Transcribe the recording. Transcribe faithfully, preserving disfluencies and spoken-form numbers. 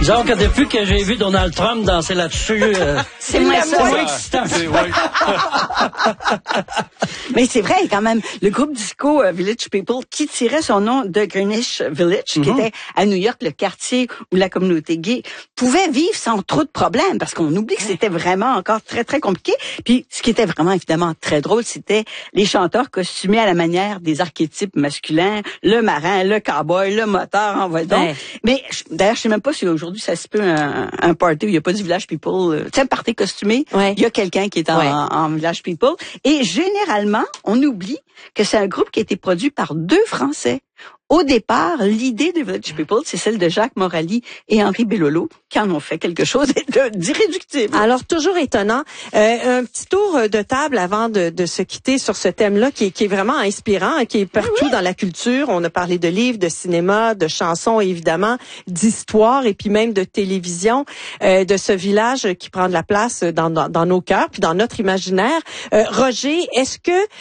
Disons que depuis que j'ai vu Donald Trump danser là-dessus, euh, c'est moins ça. moins excitant. Mais c'est vrai, quand même, le groupe disco uh, Village People, qui tirait son nom de Greenwich Village, mm-hmm. qui était à New York, le quartier où la communauté gay pouvait vivre sans trop de problèmes, parce qu'on oublie que c'était vraiment encore très, très compliqué. Puis, ce qui était vraiment, évidemment, très drôle, c'était les chanteurs costumés à la manière des archétypes masculins, le marin, le cowboy, le moteur, en voyant. Ouais. Mais, d'ailleurs, je sais même pas si aujourd'hui, ça se peut un, un party où il n'y a pas du Village People. Tu sais, un party costumé, ouais. il y a quelqu'un qui est en, ouais. en, en Village People. Et généralement, on oublie que c'est un groupe qui a été produit par deux Français. Au départ, l'idée de Village People, c'est celle de Jacques Morali et Henri Bellolo, qui en ont fait quelque chose d'irréductible. Alors, toujours étonnant. Euh, un petit tour de table avant de, de se quitter sur ce thème-là, qui, qui est vraiment inspirant, qui est partout oui. dans la culture. On a parlé de livres, de cinéma, de chansons, évidemment, d'histoire et puis même de télévision, euh, de ce village qui prend de la place dans, dans, dans nos cœurs, puis dans notre imaginaire. Euh, Roger, est-ce que